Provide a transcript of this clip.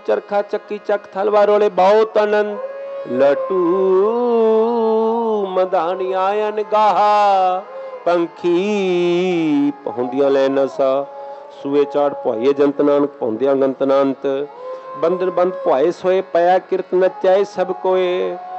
ਚਰਖਾ ਚੱਕੀ ਚੱਕ ਥਲਵਾ ਰੋਲੇ ਬਹੁਤ ਅਨੰਦ ਲਟੂ ਮਧਾਣੀ ਆਇਨ ਗਾਹਾ ਪੰਖੀ ਪਹੁੰਦੀਆਂ ਲੈ ਨਸਾ ਸੂਏ ਚਾੜ ਪੁਆਈਏ ਜੰਤ ਨਾਨਕ ਪਹੁੰਦਿਆਂ ਗੰਤ ਨਾਨਤ ਬੰਧਨ ਬੰਦ ਪੁਆਏ ਸੋਏ ਪਿਆ ਕਿਰਤ ਨਚਾਏ ਸਭ ਕੋਏ